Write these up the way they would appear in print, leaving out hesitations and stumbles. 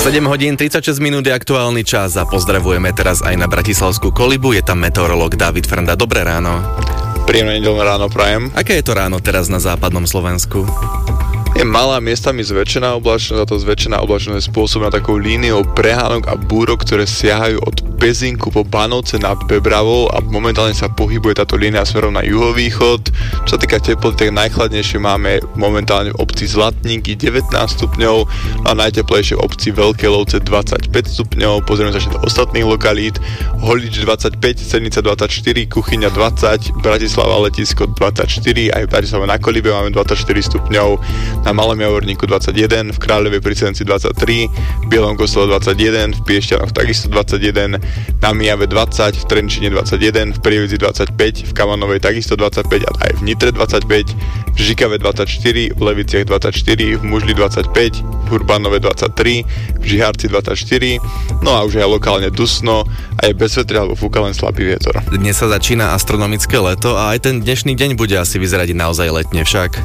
7 hodín 36 minút je aktuálny čas a pozdravujeme teraz aj na bratislavskú Kolibu. Je tam meteorológ David Frnda. Dobré ráno. Príjemné nedeľné ráno prajem. Aké je to ráno teraz na západnom Slovensku? Je malá, miestami zväčšená oblačnosť, a to zväčšená oblačnosť je spôsobená takou líniou prehánok a búrok, ktoré siahajú od Pezinku po Banovce na Bebravou a momentálne sa pohybuje táto línia smerom na juhovýchod. Čo sa týka teploty, tak najchladnejšie máme momentálne v obci Zlatníky 19 stupňov a najteplejšie v obci Veľké Lovce 25 stupňov. Pozrieme sa ešte do ostatných lokalít. Holič 25, Senica 24, Kuchyňa 20, Bratislava Letisko 24, aj v Bratislave na Kolibe máme 24 stupňov, na Malom Javorníku 21, v Kráľovej pri Selenci 23, v Bielom Kostole 21, v Piešťanoch takisto 21, na Mijave 20, v Trenčine 21, v Prievidzi 25, v Kamanovej takisto 25 a aj v Nitre 25, v Žikave 24, v Leviciach 24, v Mužli 25, v Urbanove 23, v Žihárci 24, no a už aj lokálne dusno a je bez vetra alebo fúka len slabý vietor. Dnes sa začína astronomické leto a aj ten dnešný deň bude asi vyzerať naozaj letne však.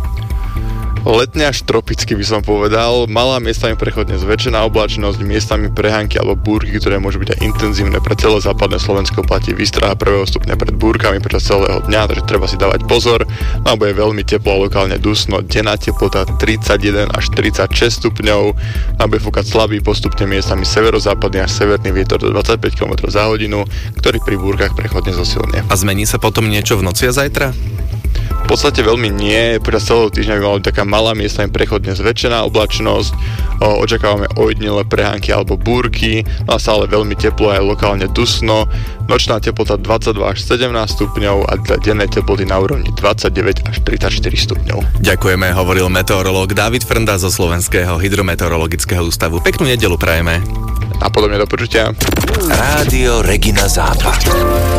Letne až tropicky by som povedal, malá miestami prechodne zväčšená oblačnosť, miestami prehánky alebo búrky, ktoré môžu byť aj intenzívne. Pre celé západné Slovensko platí výstraha 1. stupňa pred búrkami počas celého dňa, takže treba si dávať pozor, lebo je veľmi teplo a lokálne dusno, denná teplota 31 až 36 stupňov, bude fúkať slabý postupne miestami severozápadný až severný vietor do 25 km za hodinu, ktorý pri búrkach prechodne zosilnie. A zmení sa potom niečo v noci a zajtra? V podstate veľmi nie, počas celého týždňa by mala byť taká malá miestami prechodne zväčšená oblačnosť, očakávame ojedinelé prehánky alebo búrky, no a stále veľmi teplo aj lokálne dusno, nočná teplota 22 až 17 stupňov a denné teploty na úrovni 29 až 34 stupňov. Ďakujeme, hovoril meteorológ David Frnda zo Slovenského hydrometeorologického ústavu. Peknú nedeľu prajeme. A podobne do počutia. Rádio Regina Západ.